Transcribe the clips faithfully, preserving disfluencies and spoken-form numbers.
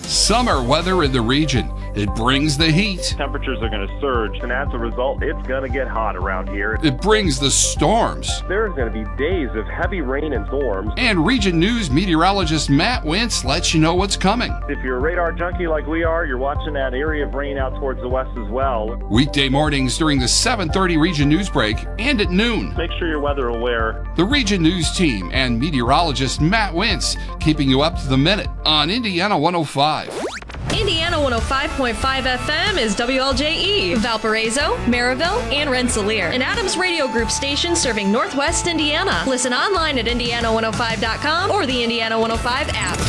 Summer weather in the region. It brings the heat. Temperatures are going to surge, and as a result, it's going to get hot around here. It brings the storms. There's going to be days of heavy rain and storms. And Region News meteorologist Matt Wentz lets you know what's coming. If you're a radar junkie like we are, you're watching that area of rain out towards the west as well. Weekday mornings during the seven thirty Region News break and at noon. Make sure you're weather aware. The Region News team and meteorologist Matt Wentz keeping you up to the minute on Indiana one oh five. Indiana one oh five point five F M is W L J E, Valparaiso, Maryville, and Rensselaer, an Adams Radio Group station serving Northwest Indiana. Listen online at indiana one oh five dot com or the Indiana one oh five app.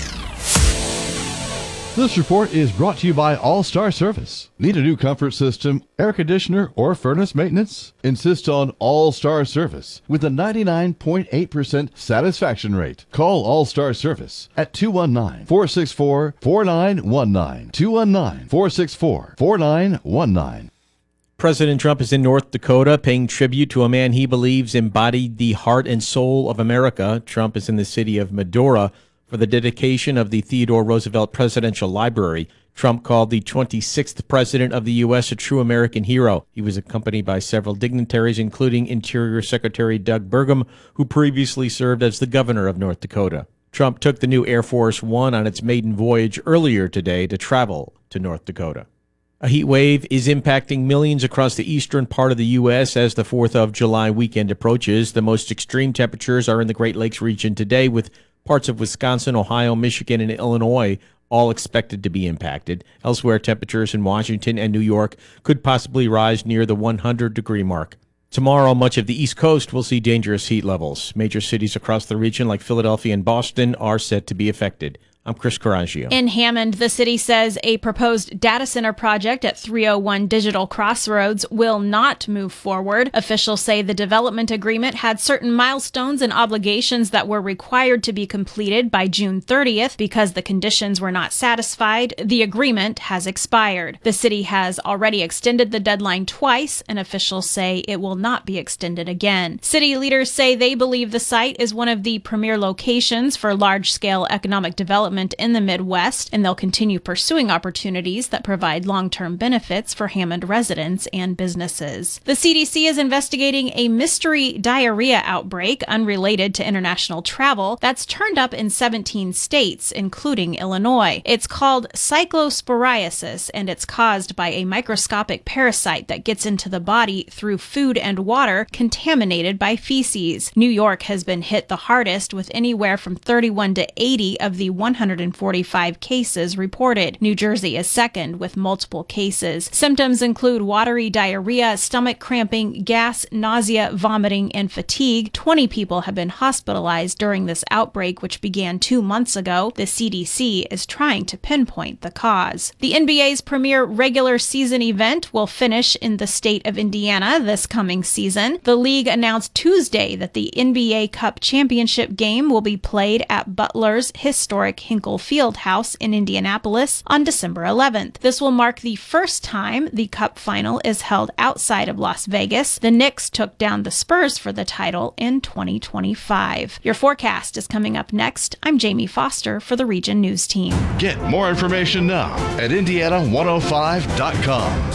This report is brought to you by All-Star Service. Need a new comfort system, air conditioner, or furnace maintenance? Insist on All-Star Service with a ninety-nine point eight percent satisfaction rate. Call All-Star Service at two one nine, four six four, four nine one nine. two one nine, four six four, four nine one nine. President Trump is in North Dakota paying tribute to a man he believes embodied the heart and soul of America. Trump is in the city of Medora for the dedication of the Theodore Roosevelt Presidential Library. Trump called the twenty-sixth president of the U S a true American hero. He was accompanied by several dignitaries, including Interior Secretary Doug Burgum, who previously served as the governor of North Dakota. Trump took the new Air Force One on its maiden voyage earlier today to travel to North Dakota. A heat wave is impacting millions across the eastern part of the U S as the fourth of July weekend approaches. The most extreme temperatures are in the Great Lakes region today, with parts of Wisconsin, Ohio, Michigan, and Illinois all expected to be impacted. Elsewhere, temperatures in Washington and New York could possibly rise near the one hundred degree mark. Tomorrow, much of the East Coast will see dangerous heat levels. Major cities across the region, like Philadelphia and Boston, are set to be affected. I'm Chris Coraggio. In Hammond, the city says a proposed data center project at three oh one Digital Crossroads will not move forward. Officials say the development agreement had certain milestones and obligations that were required to be completed by June thirtieth. Because the conditions were not satisfied, the agreement has expired. The city has already extended the deadline twice, and officials say it will not be extended again. City leaders say they believe the site is one of the premier locations for large-scale economic development in the Midwest, and they'll continue pursuing opportunities that provide long-term benefits for Hammond residents and businesses. The C D C is investigating a mystery diarrhea outbreak unrelated to international travel that's turned up in seventeen states, including Illinois. It's called cyclosporiasis, and it's caused by a microscopic parasite that gets into the body through food and water contaminated by feces. New York has been hit the hardest, with anywhere from thirty-one to eighty of the one hundred forty-five cases reported. New Jersey is second with multiple cases. Symptoms include watery diarrhea, stomach cramping, gas, nausea, vomiting, and fatigue. twenty people have been hospitalized during this outbreak, which began two months ago. The C D C is trying to pinpoint the cause. The N B A's premier regular season event will finish in the state of Indiana this coming season. The league announced Tuesday that the N B A Cup championship game will be played at Butler's historic Hinkle Fieldhouse in Indianapolis on December eleventh. This will mark the first time the Cup final is held outside of Las Vegas. The Knicks took down the Spurs for the title in twenty twenty-five. Your forecast is coming up next. I'm Jamie Foster for the Region News Team. Get more information now at indiana one oh five dot com.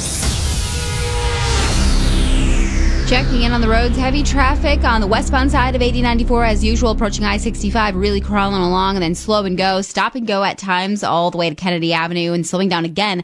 Checking in on the roads, heavy traffic on the westbound side of eighty ninety-four as usual, approaching I sixty-five, really crawling along, and then slow and go, stop and go at times all the way to Kennedy Avenue, and slowing down again